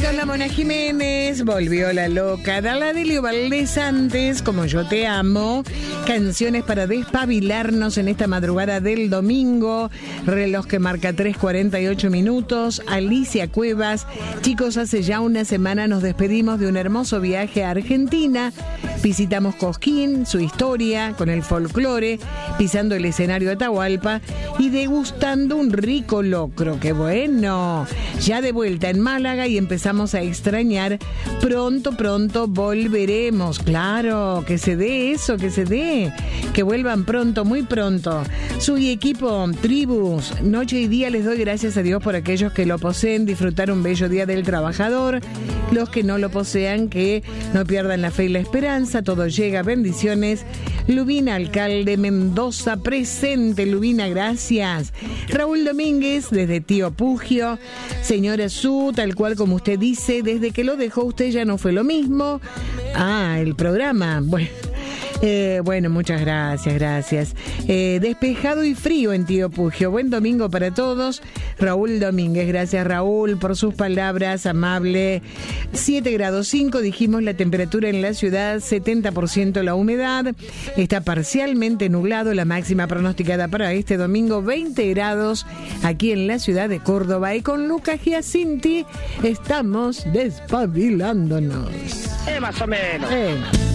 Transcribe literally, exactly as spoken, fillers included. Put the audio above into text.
Sos la Mona Jiménez, volvió la loca. Dala Delio Valdés antes, Como yo te amo. Canciones para despabilarnos en esta madrugada del domingo. Reloj que marca tres cuarenta y ocho minutos. Alicia Cuevas. Chicos, hace ya una semana nos despedimos de un hermoso viaje a Argentina. Visitamos Cosquín, su historia, con el folclore, pisando el escenario de Atahualpa y degustando un rico locro. ¡Qué bueno! Ya de vuelta en Málaga y empezamos a extrañar. Pronto, pronto volveremos. Claro, que se dé eso, que se dé. Que vuelvan pronto, muy pronto. Su equipo, Tribus, noche y día les doy gracias a Dios por aquellos que lo poseen, disfrutar un bello día del trabajador. Los que no lo posean, que no pierdan la fe y la esperanza. Todo llega, bendiciones. Lubina, alcalde Mendoza, presente. Lubina, gracias. Raúl Domínguez, desde Tío Pugio. Señora Su, tal cual como usted dice, desde que lo dejó usted ya no fue lo mismo. Ah, el programa, bueno. Eh, bueno, muchas gracias, gracias. Eh, despejado y frío en Tío Pugio. Buen domingo para todos. Raúl Domínguez, gracias Raúl por sus palabras, amable. siete grados cinco, dijimos la temperatura en la ciudad, setenta por ciento la humedad. Está parcialmente nublado, la máxima pronosticada para este domingo, veinte grados aquí en la ciudad de Córdoba. Y con Lucas Giacinti estamos despabilándonos. Eh, más o menos. Eh.